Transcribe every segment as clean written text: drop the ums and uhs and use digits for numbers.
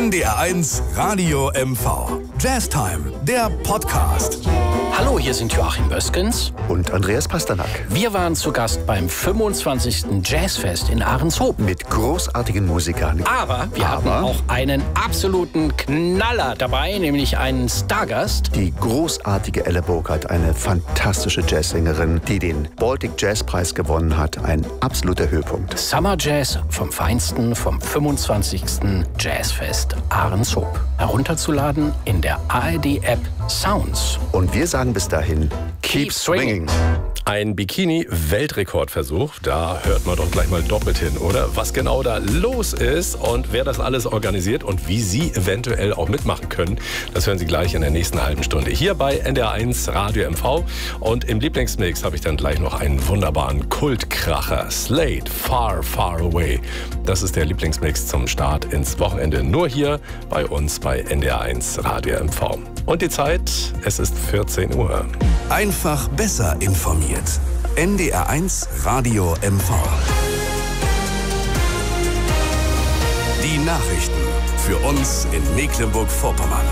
NDR1 Radio MV. Jazztime, der Podcast. Hallo, hier sind Joachim Böskens und Andreas Pasternak. Wir waren zu Gast beim 25. Jazzfest in Ahrenshoop. Mit großartigen Musikern. Aber wir hatten auch einen absoluten Knaller dabei, nämlich einen Stargast. Die großartige Elle Burkhardt, eine fantastische Jazzsängerin, die den Baltic Jazzpreis gewonnen hat. Ein absoluter Höhepunkt. Summer Jazz vom Feinsten vom 25. Jazzfest Ahrenshoop. Herunterzuladen in der ARD-App Sounds. Und wir sagen bis dahin, keep swinging. Ein Bikini-Weltrekordversuch, da hört man doch gleich mal doppelt hin, oder? Was genau da los ist und wer das alles organisiert und wie Sie eventuell auch mitmachen können, das hören Sie gleich in der nächsten halben Stunde. Hier bei NDR1 Radio MV. Und im Lieblingsmix habe ich dann gleich noch einen wunderbaren Kultkracher. Slade, Far, Far Away. Das ist der Lieblingsmix zum Start ins Wochenende. Nur hier bei uns bei NDR1 Radio MV. Und die Zeit, es ist 14 Uhr. Einfach besser informiert. NDR1 Radio MV. Die Nachrichten für uns in Mecklenburg-Vorpommern.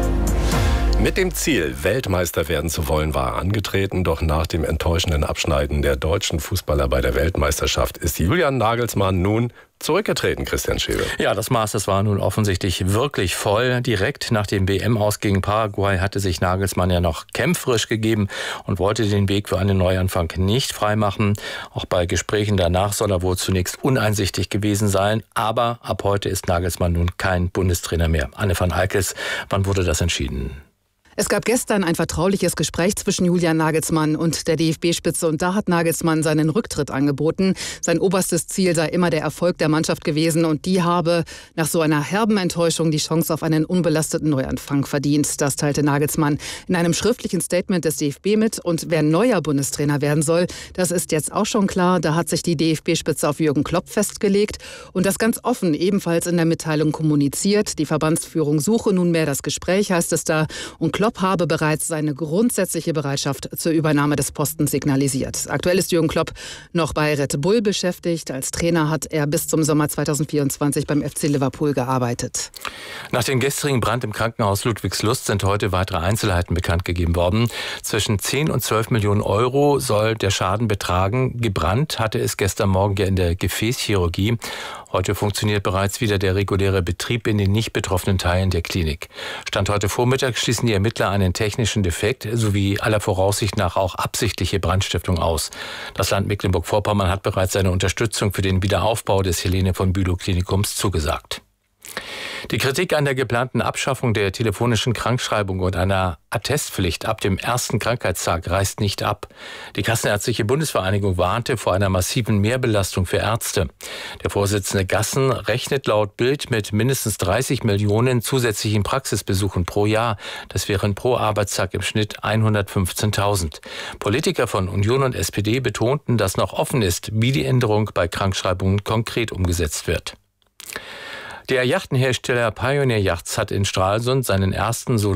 Mit dem Ziel, Weltmeister werden zu wollen, war er angetreten. Doch nach dem enttäuschenden Abschneiden der deutschen Fußballer bei der Weltmeisterschaft ist Julian Nagelsmann nun zurückgetreten, Christian Schäbe. Ja, das Maß, das war nun offensichtlich wirklich voll. Direkt nach dem WM-Aus gegen Paraguay hatte sich Nagelsmann ja noch kämpferisch gegeben und wollte den Weg für einen Neuanfang nicht freimachen. Auch bei Gesprächen danach soll er wohl zunächst uneinsichtig gewesen sein. Aber ab heute ist Nagelsmann nun kein Bundestrainer mehr. Anne van Eikels, wann wurde das entschieden? Es gab gestern ein vertrauliches Gespräch zwischen Julian Nagelsmann und der DFB-Spitze und da hat Nagelsmann seinen Rücktritt angeboten. Sein oberstes Ziel sei immer der Erfolg der Mannschaft gewesen und die habe nach so einer herben Enttäuschung die Chance auf einen unbelasteten Neuanfang verdient. Das teilte Nagelsmann in einem schriftlichen Statement des DFB mit und wer neuer Bundestrainer werden soll, das ist jetzt auch schon klar. Da hat sich die DFB-Spitze auf Jürgen Klopp festgelegt und das ganz offen ebenfalls in der Mitteilung kommuniziert. Die Verbandsführung suche nunmehr das Gespräch, heißt es da, und Klopp habe bereits seine grundsätzliche Bereitschaft zur Übernahme des Postens signalisiert. Aktuell ist Jürgen Klopp noch bei Red Bull beschäftigt. Als Trainer hat er bis zum Sommer 2024 beim FC Liverpool gearbeitet. Nach dem gestrigen Brand im Krankenhaus Ludwigslust sind heute weitere Einzelheiten bekannt gegeben worden. Zwischen 10 und 12 Millionen Euro soll der Schaden betragen. Gebrannt hatte es gestern Morgen ja in der Gefäßchirurgie. Heute funktioniert bereits wieder der reguläre Betrieb in den nicht betroffenen Teilen der Klinik. Stand heute Vormittag schließen die Ermittler einen technischen Defekt sowie aller Voraussicht nach auch absichtliche Brandstiftung aus. Das Land Mecklenburg-Vorpommern hat bereits seine Unterstützung für den Wiederaufbau des Helene von Bülow Klinikums zugesagt. Die Kritik an der geplanten Abschaffung der telefonischen Krankschreibung und einer Attestpflicht ab dem ersten Krankheitstag reißt nicht ab. Die Kassenärztliche Bundesvereinigung warnte vor einer massiven Mehrbelastung für Ärzte. Der Vorsitzende Gassen rechnet laut Bild mit mindestens 30 Millionen zusätzlichen Praxisbesuchen pro Jahr. Das wären pro Arbeitstag im Schnitt 115.000. Politiker von Union und SPD betonten, dass noch offen ist, wie die Änderung bei Krankschreibungen konkret umgesetzt wird. Der Yachtenhersteller Pioneer Yachts hat in Stralsund seinen ersten